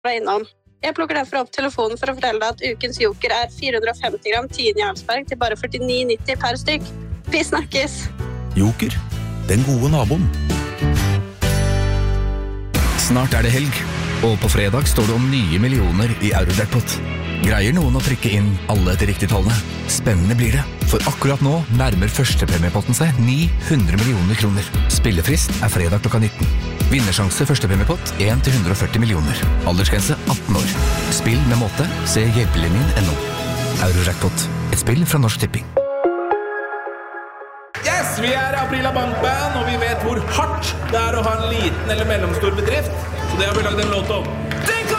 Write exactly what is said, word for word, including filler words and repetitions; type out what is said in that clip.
var innom. Jeg plukker derfor opp telefonen for å fortelle deg at ukens joker er fire hundre og femti gram Tine Jarlsberg til bare førtini nitti per stykk. Vi snakkes! Joker, den gode naboen. Snart er det helg, og på fredag står det om nye millioner i Eurojackpot. Greier noen å trykke inn alle til riktige tallene? Spennende blir det, for akkurat nå nærmer førstepremiepotten seg ni hundre millioner kroner. Spillefrist er fredag klokka nitten. Vinnersjanse førstepremiepott en til hundre og førti millioner. Aldersgrense atten år. Spill med måte, se hjelpelinjen punktum no. Eurojackpot, et spill fra Norsk Tipping. Yes, vi er Aprila Bankband, og vi vet hvor hardt det er å ha en liten eller mellomstor bedrift. Så det har vi lagd en låt om.